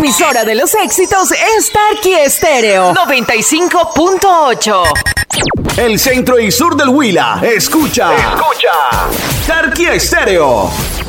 emisora de los éxitos es Tarqui Estéreo 95.8. El centro y sur del Huila. Escucha. Tarqui Estéreo.